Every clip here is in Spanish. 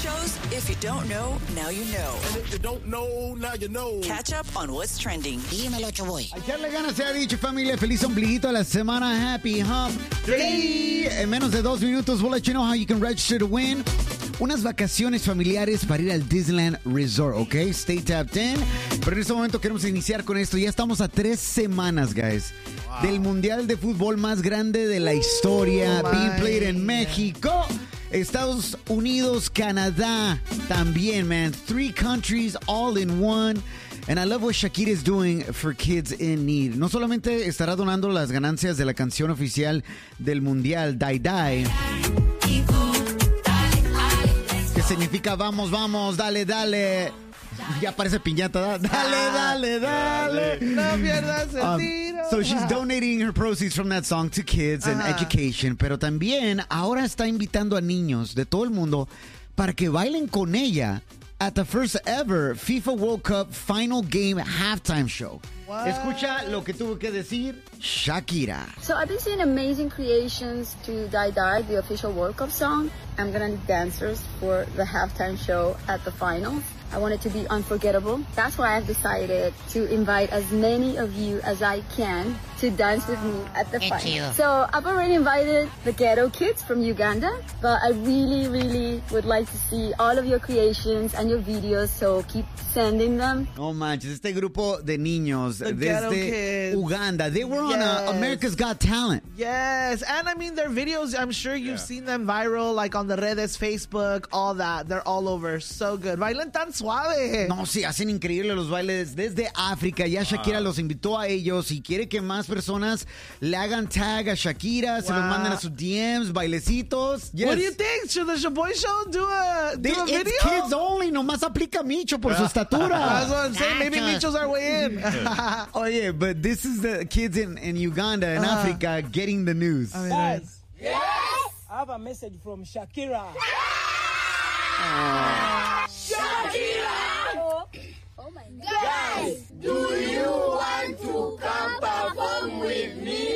shows. If you don't know, now you know. And if you don't know, now you know. Catch up on what's trending. Dímelo, Choboy. A echarle ganas, se ha dicho, familia. Feliz ombliguito a la semana. Happy Hump Day. En menos de 2 minutos, we'll let you know how you can register to win. Unas vacaciones familiares para ir al Disneyland Resort, ¿ok? Stay tapped in. Pero en este momento queremos iniciar con esto. Ya estamos a 3 semanas, guys, del Mundial de Fútbol más grande de la historia. Being played en México, Estados Unidos, Canadá también, man. 3 countries all in one. And I love what Shakira is doing for kids in need. No solamente estará donando las ganancias de la canción oficial del Mundial, Die Die, que significa vamos, vamos, dale, dale. Ya parece piñata, dale, dale. No pierdas el tiro. So she's donating her proceeds from that song to kids and education. Pero también ahora está invitando a niños de todo el mundo para que bailen con ella at the first ever FIFA World Cup final game halftime show. What? Escucha lo que tuvo que decir Shakira. So I've been seeing amazing creations to Die Die, the official World Cup song. I'm gonna need dancers for the halftime show at the finals. I want it to be unforgettable. That's why I've decided to invite as many of you as I can to dance with me at the final. So I've already invited the Ghetto Kids from Uganda, but I really, really would like to see all of your creations and your videos, so keep sending them. No manches, este grupo de niños desde Uganda, they were on America's Got Talent. Yes, and I mean their videos, I'm sure you've seen them viral, like on the redes, Facebook, all that. They're all over. So good. Bailan tan suave. No, sí, hacen increíble los bailes desde África. Ya Shakira los invitó a ellos y quiere que más personas le hagan tag a Shakira, se los manden a sus DMs, bailecitos. Yes. What do you think? Should the Shaboy Show do a video? It's kids only. Nomás aplica Micho por su estatura. That's what I'm saying. Maybe Micho's our way in. Oh, yeah, but this is the kids in Uganda and Africa getting the news. Guys, yes? I have a message from Shakira. Shakira! Oh my God. Guys, do you want to come perform with me?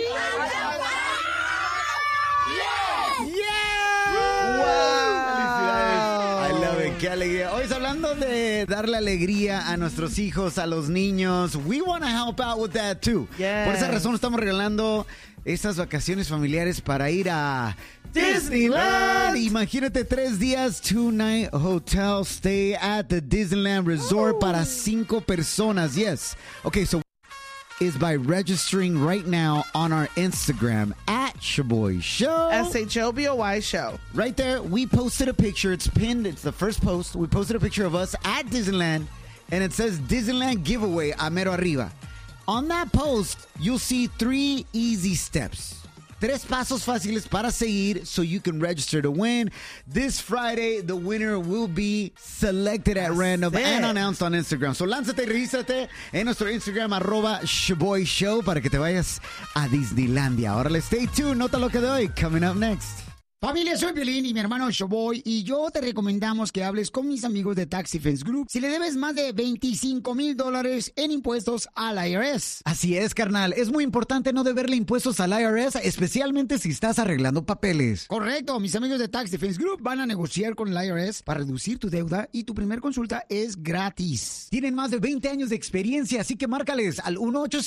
Yes! Yeah! Wow! I love it. Qué alegría. Hoy hablando de darle alegría a nuestros hijos, a los niños. We want to help out with that too. Yes. Por esa razón estamos regalando estas vacaciones familiares para ir a Disneyland. Imagínate 3 días, 2-night hotel stay at the Disneyland Resort para 5 personas. Yes. Okay, so is by registering right now on our Instagram at Shaboy Show. SHOBOY Show. Right there, we posted a picture. It's pinned. It's the first post. We posted a picture of us at Disneyland, and it says Disneyland giveaway a mero arriba. On that post, you'll see 3 easy steps. 3 pasos fáciles para seguir so you can register to win. This Friday, the winner will be selected at random and announced on Instagram. So lánzate y regístrate en nuestro Instagram, @Shaboy Show, para que te vayas a Disneylandia. Órale, stay tuned. Nota lo que doy. Coming up next. Familia, soy Piolín y mi hermano Shaboy, y yo te recomendamos que hables con mis amigos de Tax Defense Group si le debes más de $25,000 en impuestos al IRS. Así es, carnal. Es muy importante no deberle impuestos al IRS, especialmente si estás arreglando papeles. Correcto. Mis amigos de Tax Defense Group van a negociar con el IRS para reducir tu deuda, y tu primer consulta es gratis. Tienen más de 20 años de experiencia, así que márcales al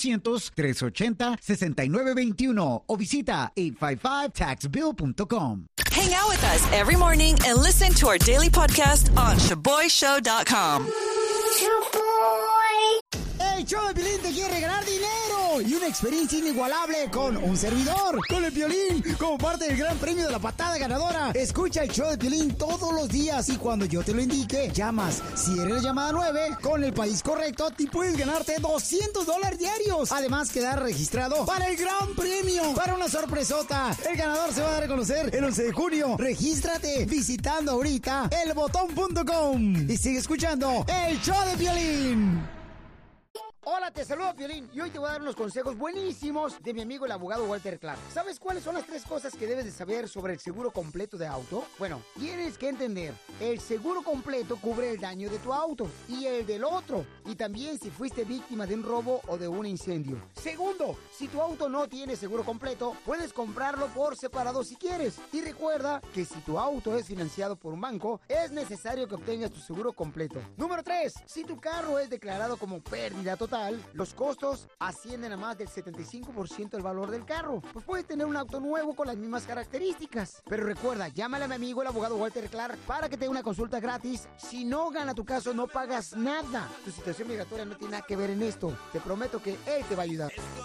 1-800-380-6921 o visita 855taxbill.com. Hang out with us every morning and listen to our daily podcast on ShaboyShow.com. El show de Piolín te quiere regalar dinero y una experiencia inigualable con un servidor, con el Piolín, como parte del gran premio de la patada ganadora. Escucha el show de Piolín todos los días y cuando yo te lo indique, llamas. Si eres la llamada 9, con el país correcto, te puedes ganarte $200 diarios. Además, quedar registrado para el gran premio, para una sorpresota. El ganador se va a dar a conocer el 11 de junio. Regístrate visitando ahorita elbotón.com y sigue escuchando el show de Piolín. Hola Hola, te saludo, Piolín, y hoy te voy a dar unos consejos buenísimos de mi amigo el abogado Walter Clark. ¿Sabes cuáles son las 3 cosas que debes de saber sobre el seguro completo de auto? Bueno, tienes que entender, el seguro completo cubre el daño de tu auto y el del otro, y también si fuiste víctima de un robo o de un incendio. Segundo, si tu auto no tiene seguro completo, puedes comprarlo por separado si quieres. Y recuerda que si tu auto es financiado por un banco, es necesario que obtengas tu seguro completo. Número 3, si tu carro es declarado como pérdida total, los costos ascienden a más del 75% del valor del carro. Pues puedes tener un auto nuevo con las mismas características. Pero recuerda, llámale a mi amigo el abogado Walter Clark para que te dé una consulta gratis. Si no gana tu caso, no pagas nada. Tu situación migratoria no tiene nada que ver en esto. Te prometo que él te va a ayudar.